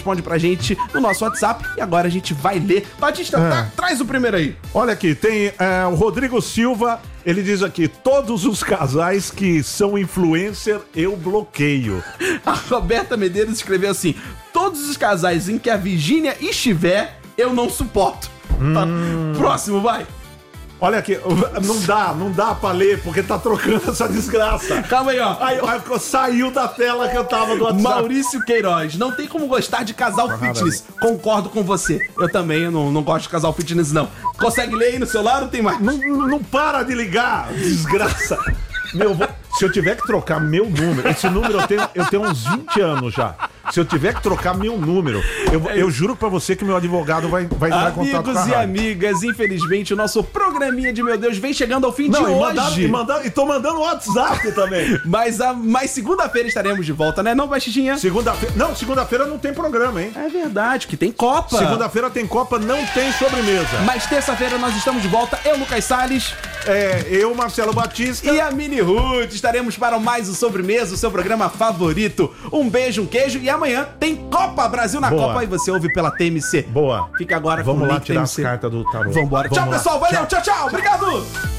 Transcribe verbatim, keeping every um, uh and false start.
responde pra gente no nosso WhatsApp e agora a gente vai ler. Batista, É. tá, traz o primeiro aí. Olha aqui, tem é, o Rodrigo Silva, ele diz aqui, todos os casais que são influencer, eu bloqueio. A Roberta Medeiros escreveu assim: todos os casais em que a Virgínia estiver, eu não suporto. Tá. Próximo, vai. Olha aqui, não dá, não dá pra ler, porque tá trocando essa desgraça. Calma aí, ó. Aí, aí saiu da tela que eu tava do WhatsApp. Maurício Queiroz, não tem como gostar de casal fitness. Concordo com você. Eu também, eu não, não gosto de casal fitness, não. Consegue ler aí no celular ou tem mais? Não, não para de ligar, desgraça. Meu, vou- se eu tiver que trocar meu número, esse número eu tenho, eu tenho uns vinte anos já. Se eu tiver que trocar meu número, eu, eu juro pra você que meu advogado vai, vai entrar em contato com a Amigos e rádio. amigas, infelizmente o nosso programinha de Meu Deus vem chegando ao fim Não, de e, hoje. mandaram, e, mandaram, e tô mandando WhatsApp também. Mas, a, mas segunda-feira estaremos de volta, né, não, Baixinha? Segunda-feira. Não, segunda-feira não tem programa, hein? É verdade, que tem Copa. Segunda-feira tem Copa, não tem sobremesa. Mas terça-feira nós estamos de volta, eu, Lucas Salles É, eu, Marcelo Batista. e a Mini Ruth. Estaremos para mais o Sobremesa, o seu programa favorito. Um beijo, um queijo e amanhã tem Copa Brasil na Boa. Copa e você ouve pela T M C. Boa. Fica agora Vamos com o lá link tirar T M as C. cartas do tarô. Vambora. Vamos Tchau, lá. pessoal. Valeu. Tchau. Tchau, tchau. Obrigado.